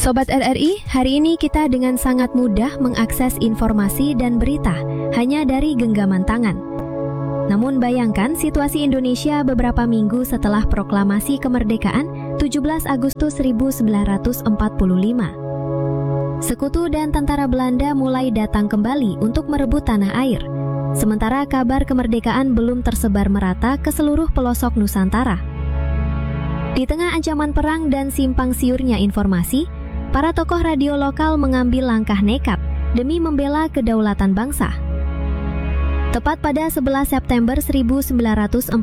Sobat RRI, hari ini kita dengan sangat mudah mengakses informasi dan berita hanya dari genggaman tangan. Namun bayangkan situasi Indonesia beberapa minggu setelah proklamasi kemerdekaan 17 Agustus 1945. Sekutu dan tentara Belanda mulai datang kembali untuk merebut tanah air. Sementara kabar kemerdekaan belum tersebar merata ke seluruh pelosok Nusantara. Di tengah ancaman perang dan simpang siurnya informasi, para tokoh radio lokal mengambil langkah nekat demi membela kedaulatan bangsa. Tepat pada 11 September 1945,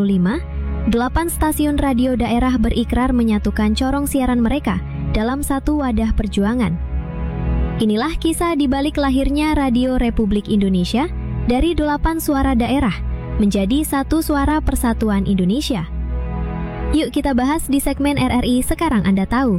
8 stasiun radio daerah berikrar menyatukan corong siaran mereka dalam satu wadah perjuangan. Inilah kisah di balik lahirnya Radio Republik Indonesia dari 8 suara daerah menjadi satu suara persatuan Indonesia. Yuk kita bahas di segmen RRI Sekarang Anda Tahu.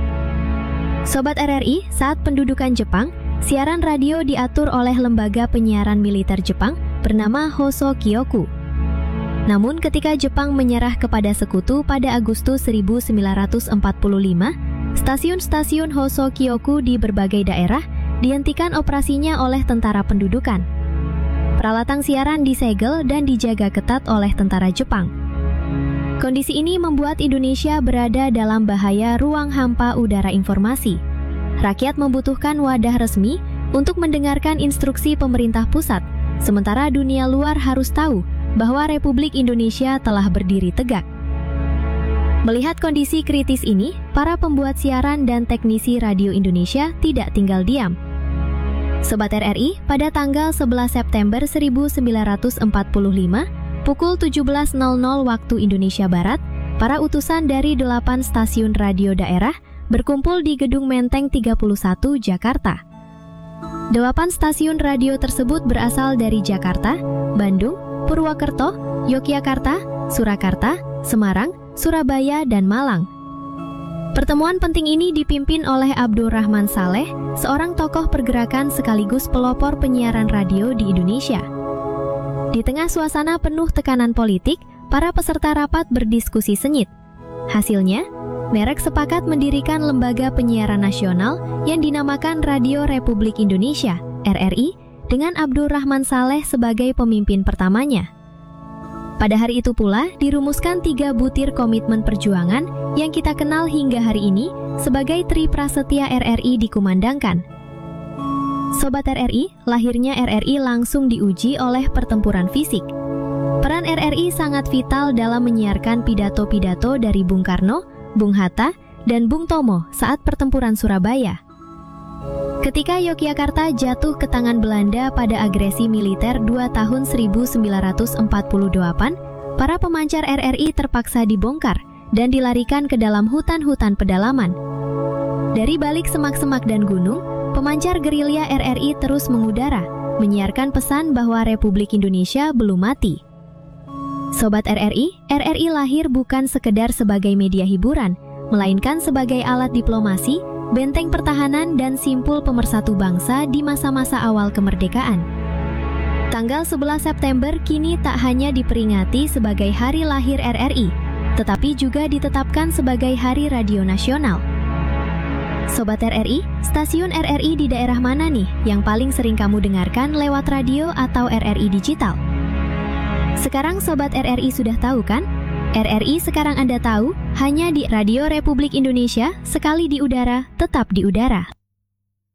Sobat RRI, saat pendudukan Jepang, siaran radio diatur oleh lembaga penyiaran militer Jepang bernama Hoso Kyoku. Namun ketika Jepang menyerah kepada sekutu pada Agustus 1945, stasiun-stasiun Hoso Kyoku di berbagai daerah dihentikan operasinya oleh tentara pendudukan. Peralatan siaran disegel dan dijaga ketat oleh tentara Jepang. Kondisi ini membuat Indonesia berada dalam bahaya ruang hampa udara informasi. Rakyat membutuhkan wadah resmi untuk mendengarkan instruksi pemerintah pusat, sementara dunia luar harus tahu bahwa Republik Indonesia telah berdiri tegak. Melihat kondisi kritis ini, para pembuat siaran dan teknisi Radio Indonesia tidak tinggal diam. Sobat RRI, pada tanggal 11 September 1945, pukul 17.00 waktu Indonesia Barat, para utusan dari 8 stasiun radio daerah berkumpul di Gedung Menteng 31, Jakarta. 8 stasiun radio tersebut berasal dari Jakarta, Bandung, Purwokerto, Yogyakarta, Surakarta, Semarang, Surabaya, dan Malang. Pertemuan penting ini dipimpin oleh Abdurrahman Saleh, seorang tokoh pergerakan sekaligus pelopor penyiaran radio di Indonesia. Di tengah suasana penuh tekanan politik, para peserta rapat berdiskusi sengit. Hasilnya, mereka sepakat mendirikan lembaga penyiaran nasional yang dinamakan Radio Republik Indonesia, RRI, dengan Abdurrahman Saleh sebagai pemimpin pertamanya. Pada hari itu pula, dirumuskan 3 butir komitmen perjuangan yang kita kenal hingga hari ini sebagai Tri Prasetya RRI dikumandangkan. Sobat RRI, lahirnya RRI langsung diuji oleh pertempuran fisik. Peran RRI sangat vital dalam menyiarkan pidato-pidato dari Bung Karno, Bung Hatta, dan Bung Tomo saat pertempuran Surabaya. Ketika Yogyakarta jatuh ke tangan Belanda pada agresi militer 2 tahun 1948, para pemancar RRI terpaksa dibongkar dan dilarikan ke dalam hutan-hutan pedalaman. Dari balik semak-semak dan gunung, pemancar gerilya RRI terus mengudara, menyiarkan pesan bahwa Republik Indonesia belum mati. Sobat RRI, RRI lahir bukan sekedar sebagai media hiburan, melainkan sebagai alat diplomasi, benteng pertahanan, dan simpul pemersatu bangsa di masa-masa awal kemerdekaan. Tanggal 11 September kini tak hanya diperingati sebagai hari lahir RRI, tetapi juga ditetapkan sebagai Hari Radio Nasional. Sobat RRI, stasiun RRI di daerah mana nih yang paling sering kamu dengarkan lewat radio atau RRI digital? Sekarang Sobat RRI sudah tahu kan? RRI Sekarang Anda Tahu hanya di Radio Republik Indonesia, sekali di udara, tetap di udara.